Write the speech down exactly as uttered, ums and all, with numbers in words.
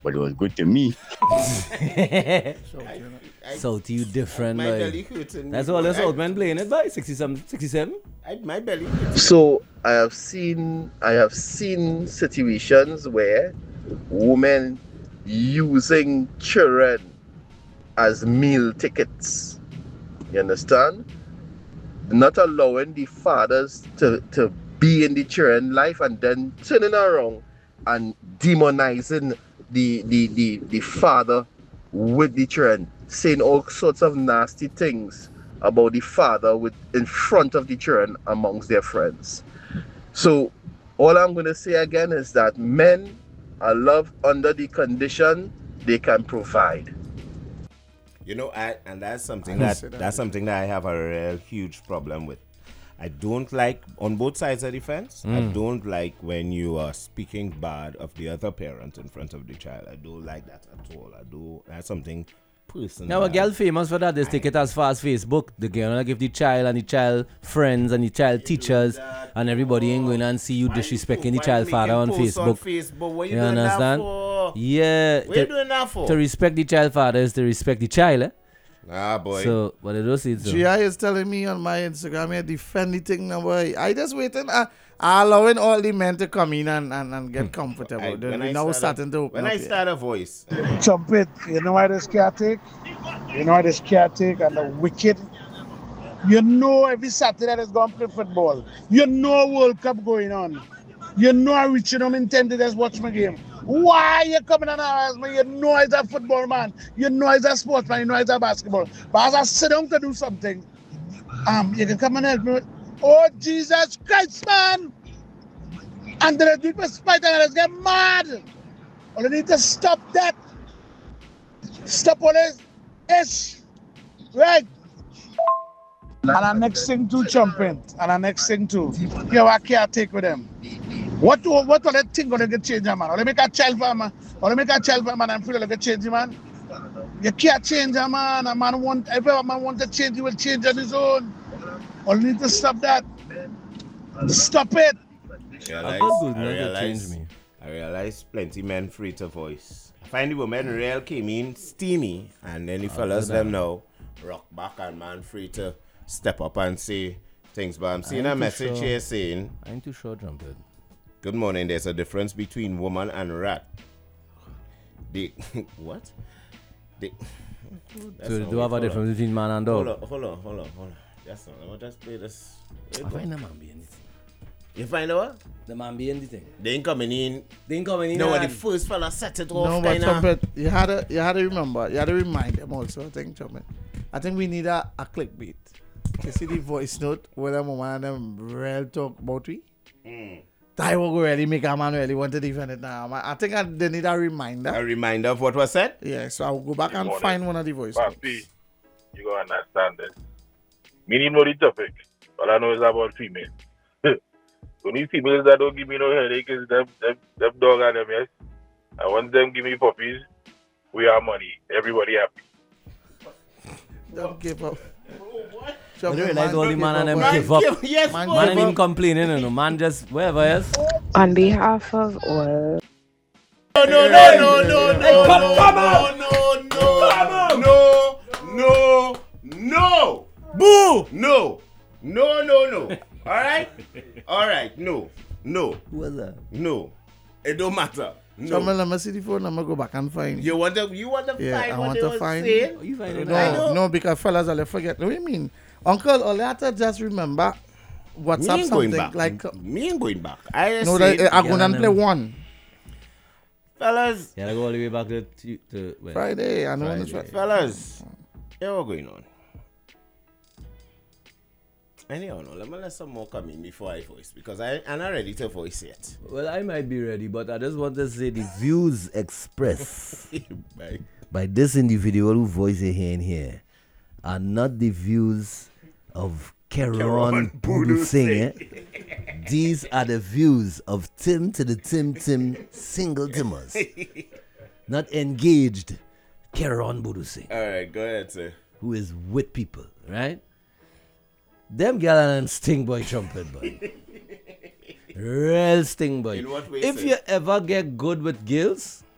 but it was good to me. I, I, So to you different, my like. belly hurting. That's all the South men playing it by sixty-seven, sixty-seven. I, my belly hurting. So I have seen I have seen situations where women using children as meal tickets. You understand? Not allowing the fathers to, to be in the children life and then turning around and demonizing the, the, the, the father with the children, saying all sorts of nasty things about the father with in front of the children amongst their friends. So all I'm going to say again is that men are loved under the condition they can provide. You know, I and that's something I that, see that. that's something that I have a real huge problem with. I don't like on both sides of the fence. I don't like when you are speaking bad of the other parent in front of the child. I don't like that at all. I do. That's something personal. Now a girl famous for that, they take it as far as Facebook. The girl give the child and the child friends and the child teachers and everybody ain't going and see you disrespecting the child father on Facebook. Facebook. What you, You doing understand? that for? Yeah. What you To, doing that for? to respect the child father is to respect the child, eh? Ah, boy. So, but they don't see it so. G I is telling me on my Instagram, I defend the thing now, boy. I just waiting, uh, allowing all the men to come in and, and, and get comfortable. I, Then when we I now start starting a, to open when up I here. start a voice, Trumpet, you know why this cat take? You know why this cat take and the wicked? You know every Saturday there's going to play football. You know World Cup going on. You know I reach them intend to just watch my game. Why you coming and ask me? You know it's a football man. You know it's a sportsman. You know it's a basketball. But as I sit down to do something, um, you can come and help me with, oh Jesus Christ, man! And then I do it with spite and I just get mad. I need to stop that. Stop all this ish. Right? And the next thing to jumping. And the next thing to, you I can't take with them. What do what are they think gonna get changed, man? Or they make a child for man, or they make a child for man and feel like a change, man. You can't change a man. A man want if a man want to change, he will change on his own. Or you need to stop that. Stop it. realize, feel good, I not to realize, change me. I realize plenty men free to voice. I find the women real came in steamy, and then the fellas them now rock back and man free to step up and say things. But I'm seeing I a ain't too message sure. here saying, I ain't too sure, Trumpet. "Good morning. There's a difference between woman and rat." The what? The That's So not do it. have a Hold difference on. between man and Hold dog. on, hold on, hold on, hold on. That's not. Let me just play this. I find the man being this. You find out what? The man being the thing. They ain't coming in. They ain't coming in. No, when and- the first fella set it off, No, but kinda. Trumpet, you had to, you had to remember, you had to remind them also. I think Trumpet, I think we need a, a clickbait. You see the voice note where them woman and them real talk about we. Mm. That will really make a man really want to defend it now. I I think I, they need a reminder. A reminder of what was said. Yeah, so I'll go back and morning. find one of the voice Papi, notes. you gonna understand this. Me need know the topic. All I know is about female. Only females that don't give me no headache is them, them, them dog and them, yes. And once them give me puppies, we have money. Everybody happy. Don't give up. I Trumpet, don't realize man, all the don't man and them boy. give up. Yes, Man, boy. Man give ain't even up. complaining, you know. Man just whatever, yes. On behalf of all No, no, no, no, no, no, no, come on, no, no, no, no, no, boo, no, no, no, no. All right, all right, no, no, Who was that? no. It don't matter. Trumpet, No. let me see the phone. I'm gonna go back and find. You want to, you want to Yeah, find I what want they to was find- saying? Oh, you find it No, I know. no, because fellas, I'll forget. What do you mean? Uncle, all you have to just remember Me WhatsApp ain't going something back. like. Me ain't going back. I just No, said, that, I'm going yeah, to play no. one. fellas, Yeah, I go all the way back to, to, to when? Friday. I know when it's Friday. right. fellas, yeah, what's going on? Anyhow, no, let me let some more come in before I voice because I, I'm not ready to voice yet. Well, I might be ready, but I just want to say the views expressed Bye. by this individual who voice it here and here are not the views of Keron Keron Budu Budu Singh. Eh? These are the views of Tim to the Tim Tim single Timmers. Not engaged Keron Budu Singh, All right, go ahead, sir. who is with people, right? Them gal and sting boy trumpet boy. Real sting boy. In what way, If sir? you ever get good with girls,